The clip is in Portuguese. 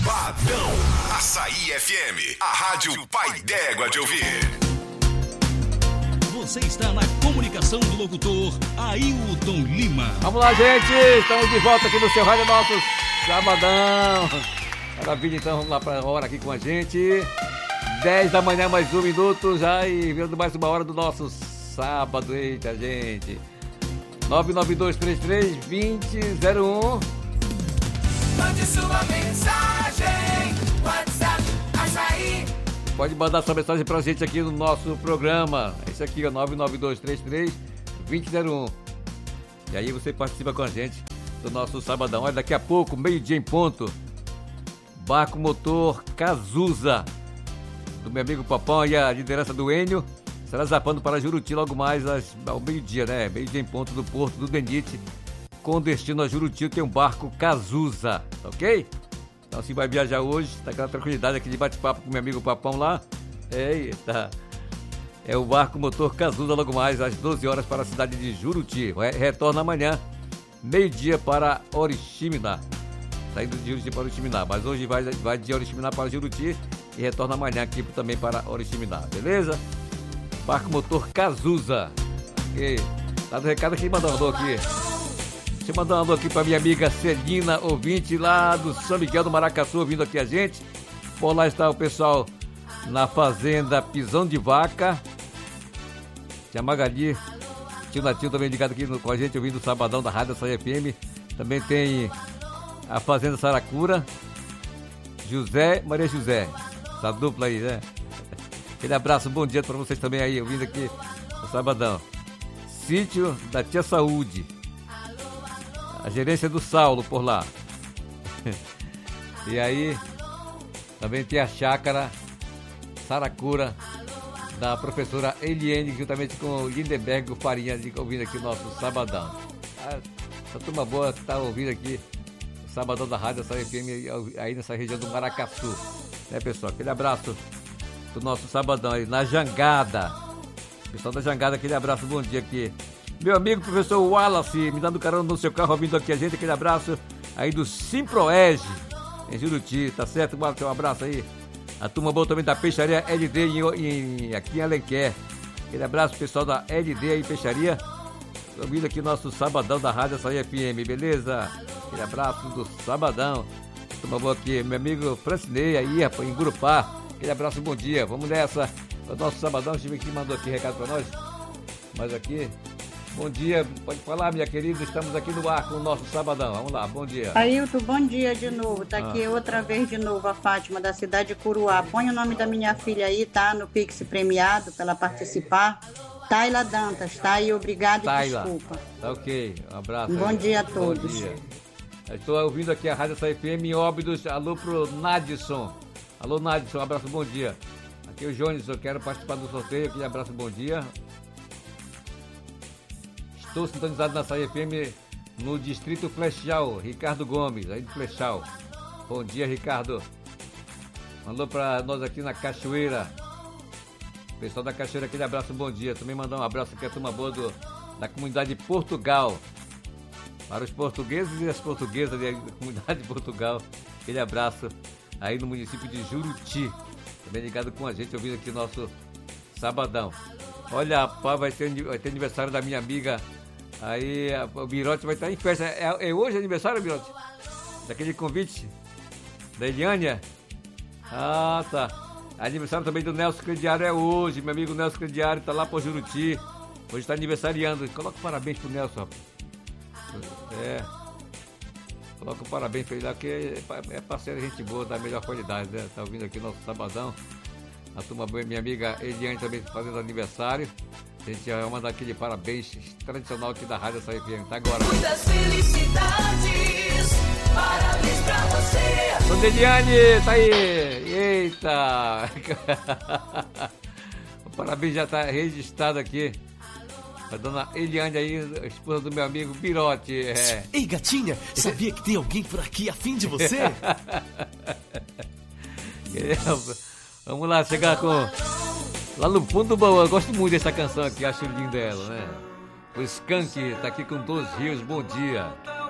Sabadão. Açaí FM, a rádio pai d'égua de ouvir. Você está na comunicação do locutor Ailton Lima. Vamos lá, gente. Estamos de volta aqui no seu Rádio Nosso Sabadão. Maravilha, então vamos lá para a hora aqui com a gente. 10 da manhã, mais 1 minuto já e virando mais uma hora do nosso sábado. Eita, gente. 99233-2001. Mande sua mensagem, WhatsApp, Açaí. Pode mandar sua mensagem pra gente aqui no nosso programa. É isso aqui, ó, 99233-2001. E aí você participa com a gente do nosso sabadão. Olha, daqui a pouco, meio-dia em ponto, barco motor Cazuza, do meu amigo Papão e a liderança do Enio, estará zapando para Juruti logo mais ao meio-dia, né? Meio-dia em ponto do Porto do Denite, com destino a Juruti, tem um barco Cazuza, tá ok? Então, se vai viajar hoje, tá aquela tranquilidade, aquele bate-papo com meu amigo Papão lá. Eita! É o barco motor Cazuza logo mais, às 12 horas para a cidade de Juruti. Retorna amanhã, meio-dia para Oriximiná. Saindo de Juruti para Oriximiná. Mas hoje vai de Oriximiná para Juruti e retorna amanhã aqui também para Oriximiná, beleza? Barco motor Cazuza. Ok? Tá do recado aqui, mandou um alô aqui. Deixa eu mandar um alô aqui pra minha amiga Celina, ouvinte lá do São Miguel do Maracatu, ouvindo aqui a gente. Por lá está o pessoal na fazenda Pisão de Vaca. Tia Magali, tio Natinho também ligado aqui com a gente, ouvindo o Sabadão da Rádio Açaí FM. Também tem a fazenda Saracura, José, Maria José. Essa dupla aí, né? Aquele abraço, bom dia pra vocês também aí, ouvindo aqui o Sabadão. Sítio da Tia Saúde. A gerência do Saulo por lá. E aí, também tem a chácara Saracura da professora Eliane, juntamente com o Lindenberg, o Farinha, ouvindo aqui o nosso Sabadão. Essa turma boa que está ouvindo aqui o Sabadão da Rádio Açaí FM aí nessa região do Maracaçu. Né, pessoal? Aquele abraço do nosso Sabadão aí, na Jangada. Pessoal da Jangada, aquele abraço, bom dia aqui. Meu amigo professor Wallace, me dando carona no seu carro, ouvindo aqui a gente, aquele abraço aí do Simproege, em Juruti, tá certo? Um abraço aí. A turma boa também da Peixaria LD aqui em Alenquer. Aquele abraço pessoal da LD aí, Peixaria, ouvindo aqui nosso Sabadão da Rádio Açaí FM, beleza? Aquele abraço do Sabadão. A turma boa aqui, meu amigo Francinei aí, rapaz, em Gurupá. Aquele abraço, bom dia. Vamos nessa. O nosso Sabadão, deixa eu ver quem mandou aqui recado pra nós. Mas aqui... Bom dia, pode falar, minha querida, estamos aqui no ar com o nosso Sabadão, vamos lá, bom dia. Ailton, bom dia de novo, tá aqui outra vez de novo a Fátima da cidade de Curuá. Põe o nome da minha filha aí, tá, no Pix premiado pra ela participar. Taila Dantas, tá aí, obrigado e desculpa. Tá ok, um abraço. Bom aí. dia a todos. Bom dia. Estou ouvindo aqui a Rádio Açaí FM em Óbidos, alô pro Nadson. Alô Nadson, um abraço, bom dia. Aqui é o Jones, eu quero participar do sorteio, aquele abraço, bom dia. Estou sintonizado na Açaí FM no distrito Flechal, Ricardo Gomes, aí do Flechal. Bom dia, Ricardo. Mandou para nós aqui na Cachoeira. Pessoal da Cachoeira, aquele abraço, bom dia. Também mandar um abraço aqui à turma boa da comunidade de Portugal. Para os portugueses e as portuguesas da comunidade de Portugal, aquele abraço aí no município de Juruti. Também ligado com a gente, ouvindo aqui o nosso Sabadão. Olha, pá, vai ter aniversário da minha amiga. Aí o Birote vai estar em festa. É hoje aniversário, Birote? Daquele convite da Eliânia? Ah, tá. Aniversário também do Nelson Crediário é hoje. Meu amigo Nelson Crediário tá lá por Juruti. Hoje está aniversariando. Coloca parabéns pro Nelson, rapaz. Coloca um parabéns pra ele lá, porque é parceiro, gente boa, da melhor qualidade, né? Tá ouvindo aqui o nosso Sabadão. A turma boa, minha amiga Eliane também fazendo aniversário. A gente vai mandar aquele parabéns tradicional aqui da Rádio Açaí FM, tá agora. Muitas felicidades, parabéns pra você. Dona Eliane, tá aí. Eita. O parabéns já tá registrado aqui. A dona Eliane aí, a esposa do meu amigo Birote. Ei, gatinha, sabia que tem alguém por aqui a fim de você? Vamos lá, chegar com... Lá no fundo do baú, eu gosto muito dessa canção aqui, acho linda ela, né? O Skank tá aqui com 12 Rios, bom dia.